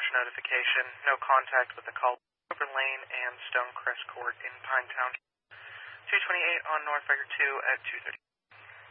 crash notification. No contact with the call. Open Lane and Stonecrest Court in Pinetown. 228 on North Riker 2 at 2:30.